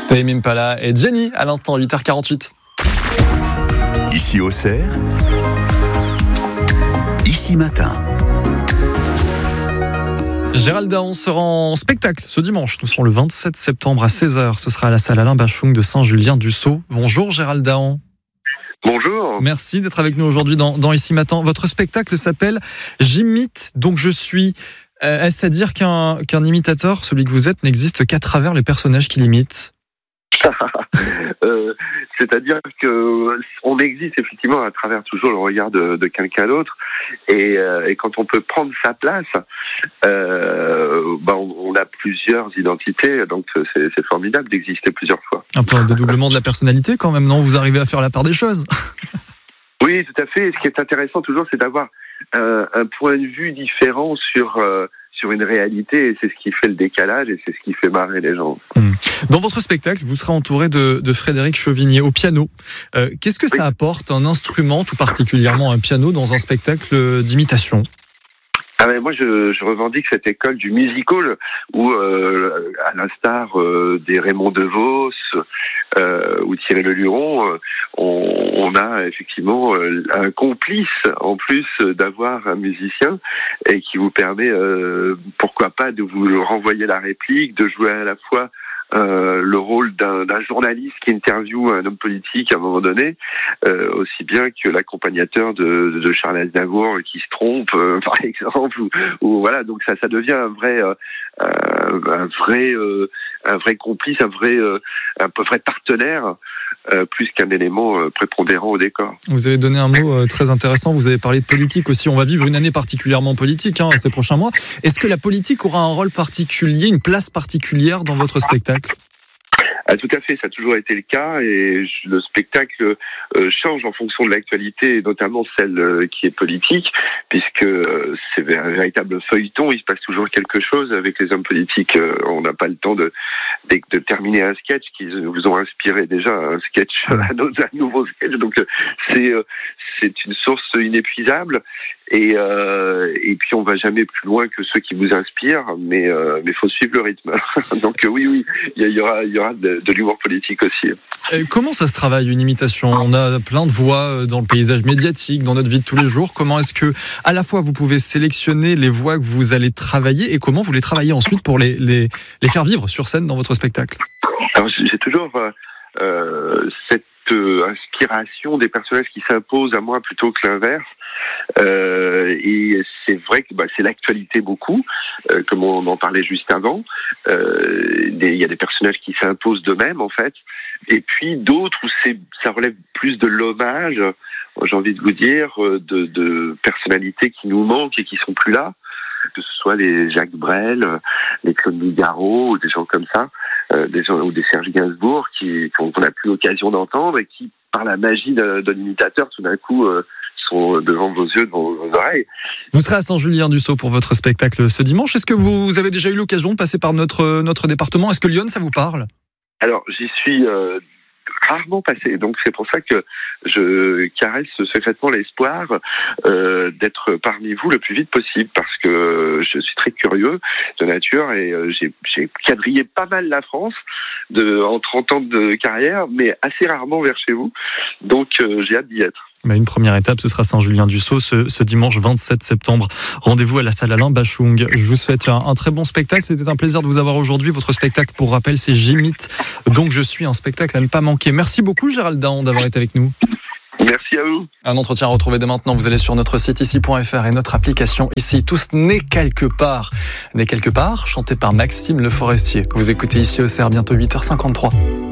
Tame Impala et Jenny à l'instant, 8h48. Ici Auxerre, ici matin. Gérald Daon sera en spectacle ce dimanche. Nous serons le 27 septembre à 16h. Ce sera à la salle Alain Bachung de Saint-Julien-du-Sault. Bonjour Gérald Daon. Bonjour. Merci d'être avec nous aujourd'hui dans Ici Matin. Votre spectacle s'appelle J'imite, donc je suis. Est-ce à dire qu'un imitateur, celui que vous êtes, n'existe qu'à travers les personnages qu'il imite ? C'est-à-dire que on existe effectivement à travers toujours le regard de quelqu'un d'autre, et quand on peut prendre sa place, on a plusieurs identités, donc c'est formidable d'exister plusieurs fois. Un peu un dédoublement de la personnalité quand même, non ? Vous arrivez à faire la part des choses. Oui, tout à fait. Ce qui est intéressant toujours, c'est d'avoir un point de vue différent sur une réalité, et c'est ce qui fait le décalage et c'est ce qui fait marrer les gens. Dans votre spectacle, vous serez entouré de Frédéric Chevigné au piano. Qu'est-ce que ça apporte, un instrument, tout particulièrement un piano, dans un spectacle d'imitation ? Moi, je revendique cette école du musical où, à l'instar des Raymond DeVos ou Thierry Leluron, on a effectivement un complice en plus d'avoir un musicien, et qui vous permet, pourquoi pas, de vous renvoyer la réplique, de jouer à la fois le rôle d'un journaliste qui interviewe un homme politique à un moment donné, aussi bien que l'accompagnateur de Charles Aznavour qui se trompe, par exemple, ou voilà. Donc ça devient un vrai complice, un vrai partenaire, plus qu'un élément prépondérant au décor. Vous avez donné un mot très intéressant, vous avez parlé de politique aussi. On va vivre une année particulièrement politique ces prochains mois. Est-ce que la politique aura un rôle particulier, une place particulière dans votre spectacle ? Tout à fait, ça a toujours été le cas, et le spectacle change en fonction de l'actualité, et notamment celle qui est politique, puisque c'est un véritable feuilleton. Il se passe toujours quelque chose avec les hommes politiques. On n'a pas le temps de terminer un sketch qu'ils vous ont inspiré déjà un nouveau sketch. Donc c'est une source inépuisable, et puis on va jamais plus loin que ceux qui vous inspirent, mais faut suivre le rythme. Donc oui, il y aura de l'humour politique aussi. Comment ça se travaille, une imitation ? On a plein de voix dans le paysage médiatique, dans notre vie de tous les jours. Comment est-ce que, à la fois, vous pouvez sélectionner les voix que vous allez travailler, et comment vous les travaillez ensuite pour les faire vivre sur scène dans votre spectacle ? Alors, j'ai toujours cette inspiration des personnages qui s'imposent à moi plutôt que l'inverse. Et c'est vrai que c'est l'actualité beaucoup, comme on en parlait juste avant. Il y a des personnages qui s'imposent d'eux-mêmes en fait, et puis d'autres où ça relève plus de l'hommage, j'ai envie de vous dire, de personnalités qui nous manquent et qui sont plus là, que ce soit les Jacques Brel, les Claude Nougaro, ou des gens comme ça, ou des Serge Gainsbourg qu'on n'a plus l'occasion d'entendre, et qui, par la magie de l'imitateur, tout d'un coup sont devant vos yeux, devant vos oreilles. Vous serez à Saint-Julien-du-Sault pour votre spectacle ce dimanche. Est-ce que vous avez déjà eu l'occasion de passer par notre département ? Est-ce que Lyon, ça vous parle ? Alors, j'y suis rarement passé, donc c'est pour ça que je caresse secrètement l'espoir d'être parmi vous le plus vite possible, parce que je suis très curieux de nature, et j'ai quadrillé pas mal la France en 30 ans de carrière, mais assez rarement vers chez vous, donc j'ai hâte d'y être. Une première étape, ce sera Saint-Julien-du-Sault ce dimanche 27 septembre. Rendez-vous à la salle Alain Bachung. Je vous souhaite un très bon spectacle. C'était un plaisir de vous avoir aujourd'hui. Votre spectacle, pour rappel, c'est J'imite, donc je suis, un spectacle à ne pas manquer. Merci beaucoup Gérald Daon d'avoir été avec nous. Merci à vous. Un entretien à retrouver dès maintenant. Vous allez sur notre site ici.fr et notre application Ici. Tous nés quelque part. Nés quelque part, chanté par Maxime Le Forestier. Vous écoutez Ici Auxerre, bientôt 8h53.